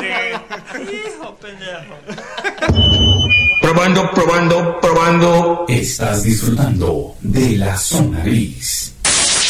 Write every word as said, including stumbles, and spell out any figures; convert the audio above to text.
aire. Hijo pendejo. Probando, probando, probando. Estás disfrutando de La Zona Gris.